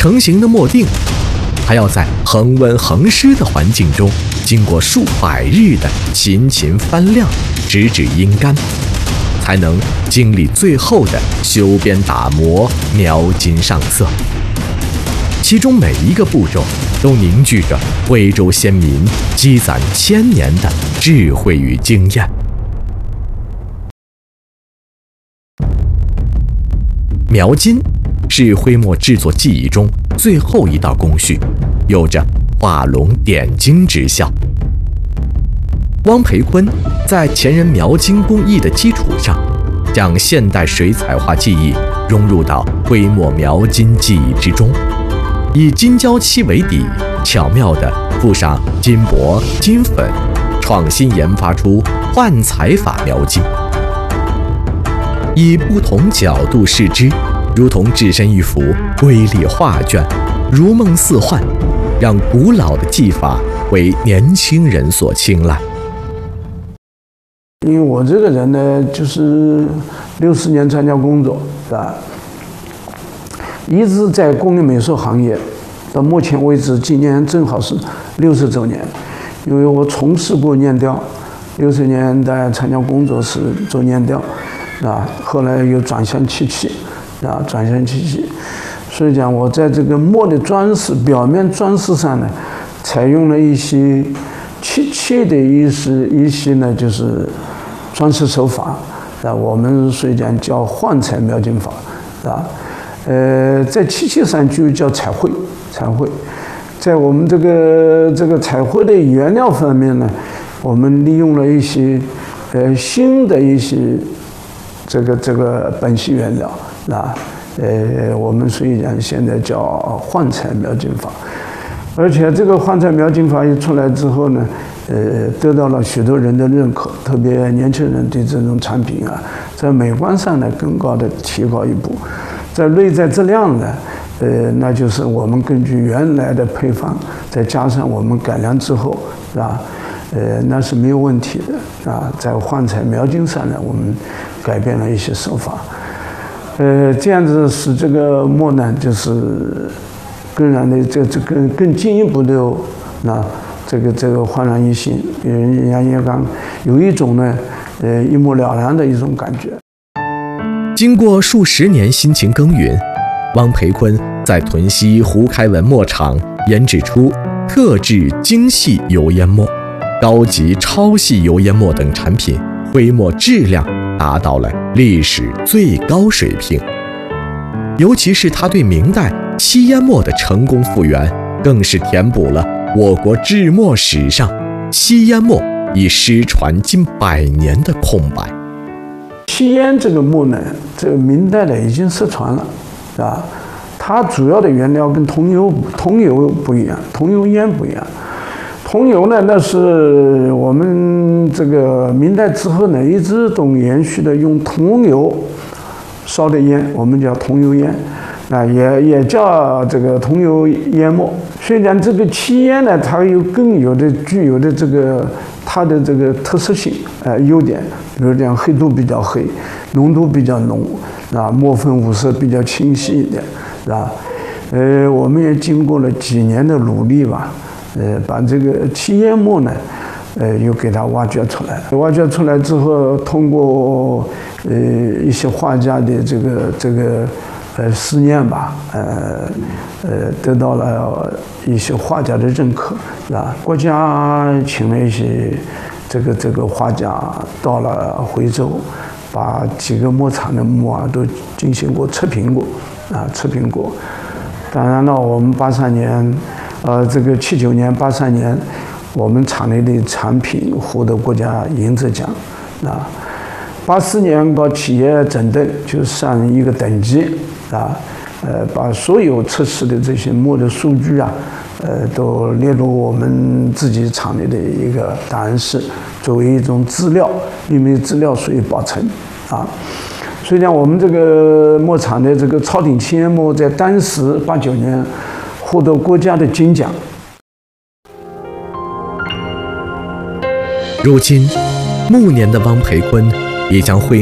成型的墨锭还要在恒温恒湿的环境中，经过数百日的勤勤翻晾，直至阴干，才能经历最后的修边打磨、描金上色。其中每一个步骤都凝聚着徽州先民积攒千年的智慧与经验。描金是徽墨制作技艺中最后一道工序，有着画龙点睛之效。汪培焜在前人描金工艺的基础上，将现代水彩画技艺融入到徽墨描金技艺之中，以金胶漆为底，巧妙地附上金箔、金粉，创新研发出幻彩法描金。以不同角度视之，如同置身一幅瑰丽画卷，如梦似幻，让古老的技法为年轻人所青睐。 因为我这个人呢，就是60年参加工作，一直在工艺美术行业，到目前为止，今年正好是60周年。因为我从事过粘雕，60年代参加工作是做粘雕，后来又转向漆器，所以讲我在这个墨的装饰、表面装饰上呢，采用了一些漆器的一些呢，就是装饰手法，我们所以讲叫幻彩描金法，在漆器上就叫彩绘。在我们这个彩绘的原料方面呢，我们利用了一些新的一些这个本系原料，我们所以讲现在叫幻彩描金法。而且这个幻彩描金法一出来之后呢，得到了许多人的认可，特别年轻人对这种产品在美观上呢更高的提高一步，在内在质量呢，那就是我们根据原来的配方，再加上我们改良之后，那是没有问题的在幻彩描金上呢，我们改变了一些手法，这样子使这个墨呢，就是更让的更进一步的这个焕然一新，人家也讲有一种呢一目了然的一种感觉。 经过数十年辛勤耕耘，汪培焜在屯溪胡开文墨厂研制出特制精细油烟墨、高级超细油烟墨等产品，徽墨质量达到了历史最高水平。尤其是他对明代漆烟墨的成功复原，更是填补了我国制墨史上漆烟墨已失传近100年的空白。 漆烟这个墨呢，这个明代的已经失传了，它主要的原料跟桐油不一样，桐油烟不一样。桐油呢，那是我们这个明代之后呢，一直都延续的用桐油烧的烟，我们叫桐油烟，也叫这个桐油烟墨。虽然这个漆烟呢，它具有的这个它的这个特色性优点，比如讲黑度比较黑，浓度比较浓，墨粉五色比较清晰一点，我们也经过了几年的努力吧，把这个漆烟墨呢，又给它挖掘出来。挖掘出来之后，通过一些画家的这个思念吧，得到了一些画家的认可，国家请了一些这个画家到了徽州，把几个墨厂的墨都进行过测评过。当然了，我们83年，79年、83年，我们厂内的产品获得国家银质奖，84年搞企业诊断就上一个等级把所有测试的这些墨的数据都列入我们自己厂内的一个档案室，作为一种资料，因为资料属于保存所以讲我们这个墨厂的这个超顶漆烟墨在当时89年获得国家的金奖。 如今，暮年的汪培焜也将徽